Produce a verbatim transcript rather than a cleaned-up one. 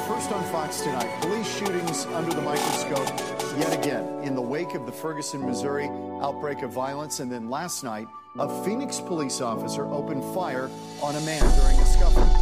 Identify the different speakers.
Speaker 1: First on Fox tonight, police shootings under the microscope yet again in the wake of the Ferguson, Missouri outbreak of violence. And then last night, a Phoenix police officer opened fire on a man during a scuffle.